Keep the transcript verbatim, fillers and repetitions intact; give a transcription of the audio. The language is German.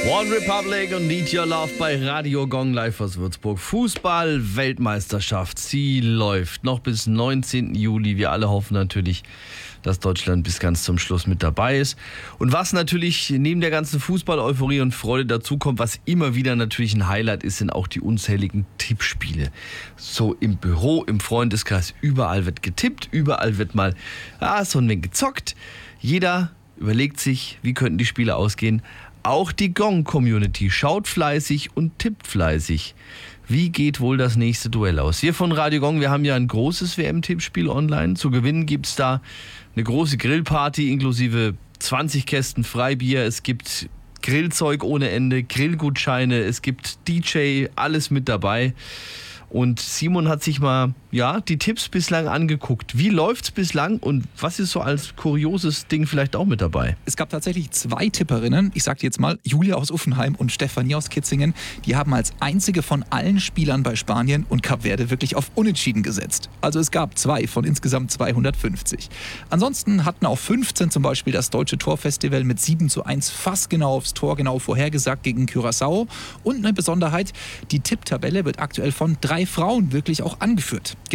One Republic und Need Your Love bei Radio Gong live aus Würzburg. Fußball-Weltmeisterschaft, sie läuft noch bis neunzehnten Juli. Wir alle hoffen natürlich, dass Deutschland bis ganz zum Schluss mit dabei ist. Und was natürlich neben der ganzen Fußball-Euphorie und Freude dazukommt, was immer wieder natürlich ein Highlight ist, sind auch die unzähligen Tippspiele. So im Büro, im Freundeskreis, überall wird getippt, überall wird mal ah, so ein wenig gezockt. Jeder überlegt sich, wie könnten die Spiele ausgehen. Auch die Gong-Community schaut fleißig und tippt fleißig. Wie geht wohl das nächste Duell aus? Wir von Radio Gong, wir haben ja ein großes W M-Tippspiel online. Zu gewinnen gibt es da eine große Grillparty inklusive zwanzig Kästen Freibier. Es gibt Grillzeug ohne Ende, Grillgutscheine, es gibt D J, alles mit dabei. Und Simon hat sich mal ja, die Tipps bislang angeguckt. Wie läuft's bislang und was ist so als kurioses Ding vielleicht auch mit dabei? Es gab tatsächlich zwei Tipperinnen, ich sag dir jetzt mal, Julia aus Uffenheim und Stefanie aus Kitzingen. Die haben als einzige von allen Spielern bei Spanien und Kap Verde wirklich auf Unentschieden gesetzt. Also es gab zwei von insgesamt zweihundertfünfzig. Ansonsten hatten auch fünfzehn zum Beispiel das Deutsche Torfestival mit sieben zu eins fast genau aufs Tor genau vorhergesagt gegen Curaçao. Und eine Besonderheit, die Tipptabelle wird aktuell von drei Frauen wirklich auch angeführt.